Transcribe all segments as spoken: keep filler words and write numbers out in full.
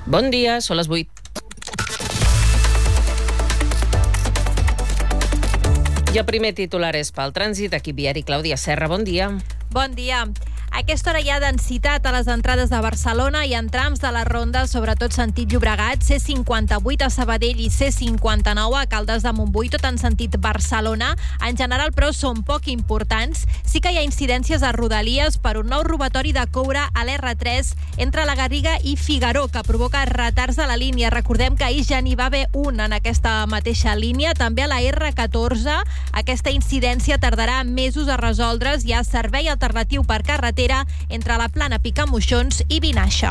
Bon dia, són les vuit. I el primer titular és pel trànsit. Equip viari, Clàudia Serra, bon dia. Bon dia. A aquesta hora hi ha densitat a les entrades de Barcelona i en trams de la ronda, sobretot sentit Llobregat, C cinquanta-vuit a Sabadell i C cinquanta-nou a Caldes de Montbui, tot en sentit Barcelona. En general, però, són poc importants. Sí que hi ha incidències a Rodalies per un nou robatori de coure a l'R tres entre la Garriga i Figaró, que provoca retards de la línia. Recordem que ahir ja n'hi va haver un en aquesta mateixa línia. També a la R catorze, aquesta incidència tardarà mesos a resoldre's. Hi ha servei alternatiu per carretera entre la Plana Picamoixons i Vinaixa.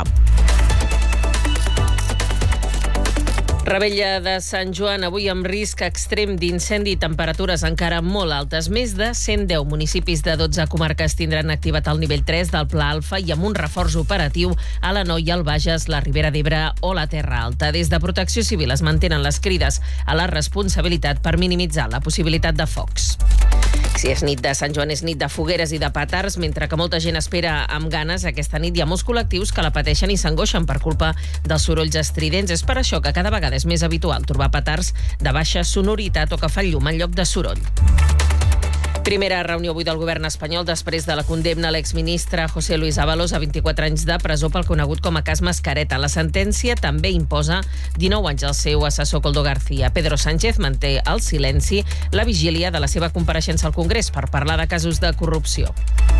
Revetlla de Sant Joan, avui amb risc extrem d'incendi i temperatures encara molt altes. Més de cent deu municipis de dotze comarques tindran activat el nivell tres del Pla Alfa i amb un reforç operatiu a l'Anoia, el Bages, la Ribera d'Ebre o la Terra Alta. Des de Protecció Civil es mantenen les crides a la responsabilitat per minimitzar la possibilitat de focs. Si és nit de Sant Joan, és nit de fogueres i de petards, mentre que molta gent espera amb ganes. Aquesta nit hi ha molts col·lectius que la pateixen i s'angoixen per culpa dels sorolls estridents. És per això que cada vegada és més habitual trobar petards de baixa sonoritat o que fan llum en lloc de soroll. Primera reunió avui del govern espanyol després de la condemna a l'exministre José Luis Ábalos a vint-i-quatre anys de presó pel conegut com a cas Mascareta. La sentència també imposa dinou anys al seu assessor Koldo García. Pedro Sánchez manté el silenci la vigília de la seva compareixença al Congrés per parlar de casos de corrupció.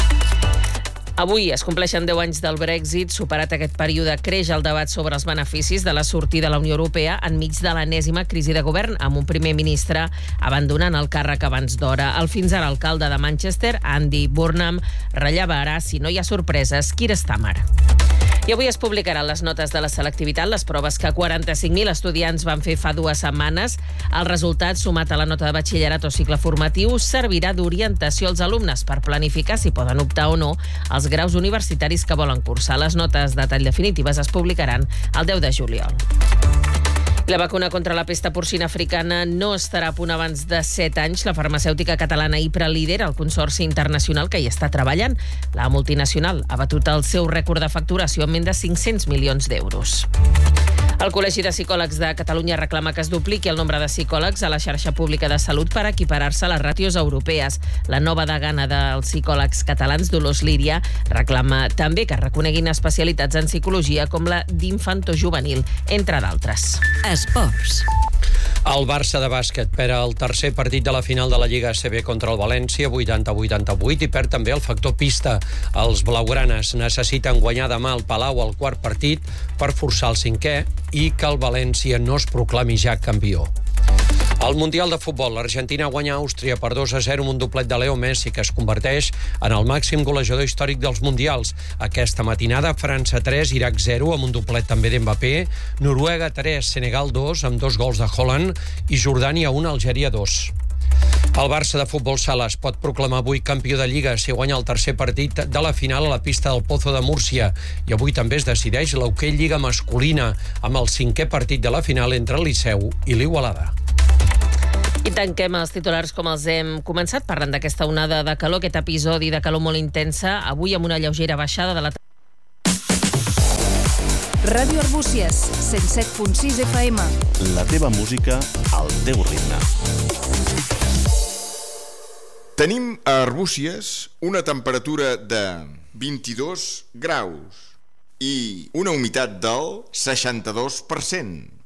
Avui es compleixen deu anys del Brexit. Superat aquest període, creix el debat sobre els beneficis de la sortida de la Unió Europea enmig de l'enèsima crisi de govern, amb un primer ministre abandonant el càrrec abans d'hora. El fins ara alcalde de Manchester, Andy Burnham, rellevarà, si no hi ha sorpreses, Keir Starmer. I avui es publicaran les notes de la selectivitat, les proves que quaranta-cinc mil estudiants van fer fa dues setmanes. El resultat, sumat a la nota de batxillerat o cicle formatiu, servirà d'orientació als alumnes per planificar si poden optar o no als graus universitaris que volen cursar. Les notes de tall definitives es publicaran el deu de juliol. La vacuna contra la pesta porcina africana no estarà a punt abans de set anys. La farmacèutica catalana Ipra lidera el consorci internacional que hi està treballant. La multinacional ha batut el seu rècord de facturació amb més de cinc-cents milions d'euros. El Col·legi de Psicòlegs de Catalunya reclama que es dupliqui el nombre de psicòlegs a la xarxa pública de salut per equiparar-se a les ràtios europees. La nova degana dels psicòlegs catalans, Dolors Líria, reclama també que es reconeguin especialitats en psicologia com la d'infantojuvenil, entre d'altres. Esports. El Barça de bàsquet perd el tercer partit de la final de la Lliga A C B contra el València, vuitanta a vuitanta-vuit, i perd també el factor pista. Els blaugranes necessiten guanyar demà al Palau el quart partit per forçar el cinquè i que el València no es proclami ja campió. Al Mundial de Futbol, l'Argentina guanya a Àustria per dos a zero amb un doblet de Leo Messi, que es converteix en el màxim golejador històric dels Mundials. Aquesta matinada, França tres, Iraq zero, amb un doblet també d'Mbappé, Noruega tres, Senegal dos, amb dos gols de Haaland, i Jordània un, Algèria dos. El Barça de futbol sala es pot proclamar avui campió de Lliga si guanya el tercer partit de la final a la pista del Pozo de Múrcia. I avui també es decideix l'Hoquei Lliga masculina amb el cinquè partit de la final entre el Liceu i l'Igualada. I tanquem els titulars com els hem començat, parlant d'aquesta onada de calor, aquest episodi de calor molt intensa, avui amb una lleugera baixada de la... Ràdio Arbúcies, cent set punt sis F M. La teva música al teu ritme. Tenim a Arbúcies una temperatura de vint-i-dos graus i una humitat del seixanta-dos per cent.